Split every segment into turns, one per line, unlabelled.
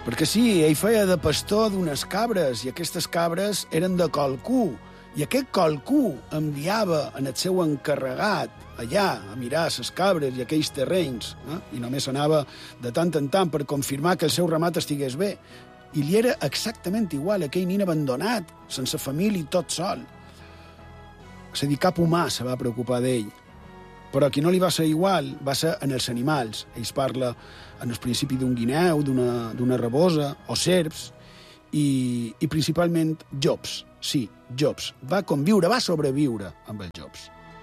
Perquè sí, ell feia de pastor d'unes cabres, i aquestes cabres eren de qualcú, i aquest qualcú enviava en el seu encarregat allà a mirar les cabres i aquells terrenys, i només anava de tant en tant per confirmar que el seu ramat estigués bé. I li era exactament igual, aquell nin abandonat, sense família i tot sol. És a dir, cap humà se va preocupar d'ell. Però qui no li va ser igual va ser en els animals. Ells parla en el principi d'un guineu, d'una rabosa, o serps, i principalment llops. Sí, llops. Va conviure, va sobreviure amb els llops.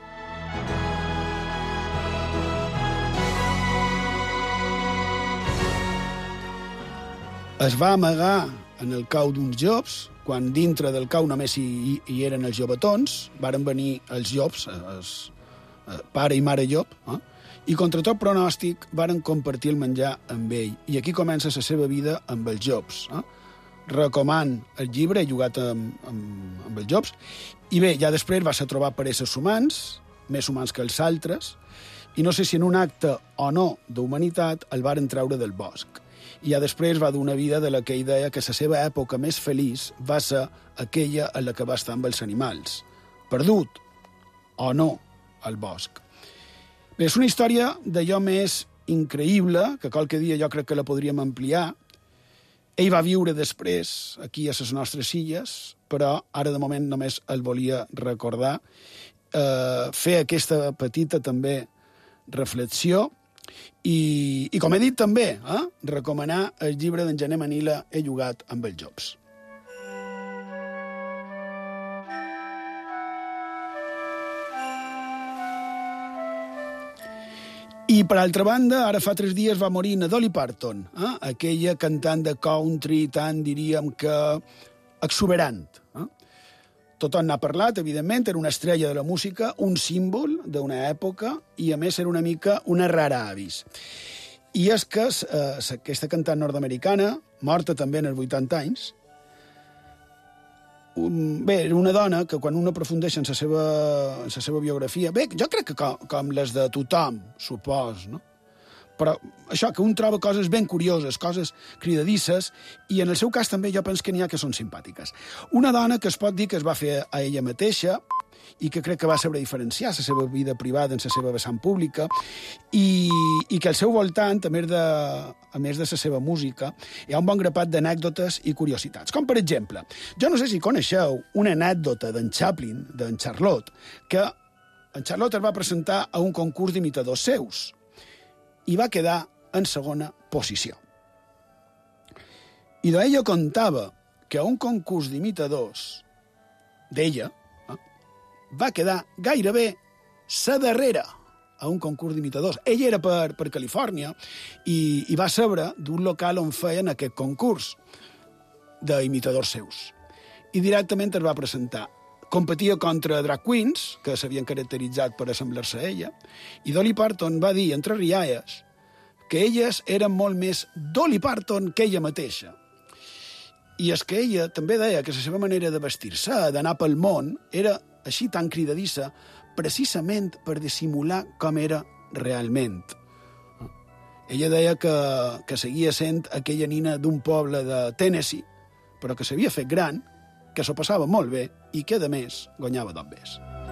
Es va amagar en el cau d'uns llops, quan dintre del cau només hi eren els llobatons, varen venir els llops, pare i mare llop, i contra tot pronòstic varen compartir el menjar amb ell. I aquí comença la seva vida amb els llops. Recoman el llibre, he jugat amb els llops, i bé, ja després va ser trobat per éssers humans, més humans que els altres, i no sé si en un acte o no d'humanitat el varen treure del bosc. I ja després va d'una vida de la que ell deia que la seva època més feliç va ser aquella en la que va estar amb els animals, perdut o no al bosc. Bé, és una història d'allò més increïble, que qualque dia jo crec que la podríem ampliar. Ell va viure després aquí a les nostres illes, però ara de moment només el volia recordar, fer aquesta petita també reflexió, i com he dit també, recomanar el llibre d'en Gené Manila, He jugat amb els llops. I, per altra banda, ara fa 3 dies va morir na Dolly Parton, aquella cantant de country tan, diríem que, exuberant. Tothom n'ha parlat, evidentment, era una estrella de la música, un símbol d'una època, i a més era una mica una rara avis. I és que aquesta cantant nord-americana, morta també en els 80 anys, bé, era una dona que quan un aprofundeix en la seva biografia, bé, jo crec que com les de tothom, supos, no? Però això, que un troba coses ben curioses, coses cridadisses, i en el seu cas també jo penso que n'hi ha que són simpàtiques. Una dona que es pot dir que es va fer a ella mateixa i que crec que va saber diferenciar la seva vida privada en la seva vessant pública i que al seu voltant, a més de la seva música, hi ha un bon grapat d'anècdotes i curiositats. Com, per exemple, jo no sé si coneixeu una anècdota d'en Chaplin, d'en Charlot, que en Charlot es va presentar a un concurs d'imitadors seus i va quedar en segona posició. I d'ella contava que a un concurs d'imitadors d'ella va quedar gairebé la darrera a un concurs d'imitadors. Ella era per Califòrnia i va saber d'un local on feien aquest concurs d'imitadors seus. I directament es va presentar. Competia contra drag queens, que s'havien caracteritzat per assemblar-se a ella, i Dolly Parton va dir, entre rialles, que elles eren molt més Dolly Parton que ella mateixa. I és que ella també deia que la seva manera de vestir-se, d'anar pel món, era així tan cridadissa, precisament per dissimular com era realment. Ella deia que seguia sent aquella nina d'un poble de Tennessee, però que s'havia fet gran, que s'ho passava molt bé i que, a més, guanyava d'ombers.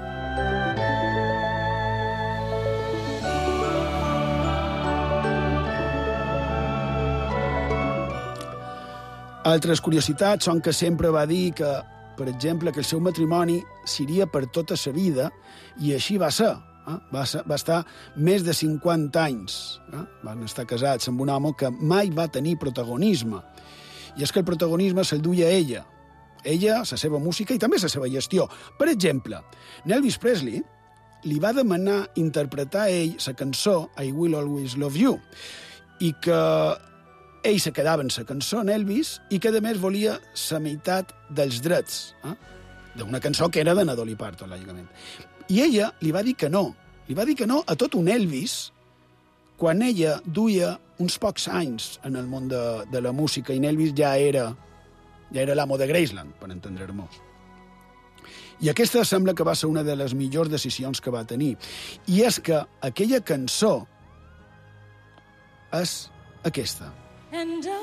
Altres curiositats són que sempre va dir que, per exemple, que el seu matrimoni seria per tota la vida, i així va ser. Va estar més de 50 anys. Van estar casats amb un home que mai va tenir protagonisme. I és que el protagonisme se'l duia ella, la seva música i també la seva gestió. Per exemple, Elvis Presley li va demanar interpretar a ell la cançó I Will Always Love You, i que ell se quedava en la cançó, en Elvis, i que, a més, volia la meitat dels drets d'una cançó que era de na Dolly Parton, lògicament. I ella li va dir que no. Li va dir que no a tot un Elvis quan ella duia uns pocs anys en el món de la música, i Elvis ja era l'amo de Graceland, per entendre-nos. I aquesta sembla que va ser una de les millors decisions que va tenir. I és que aquella cançó és aquesta.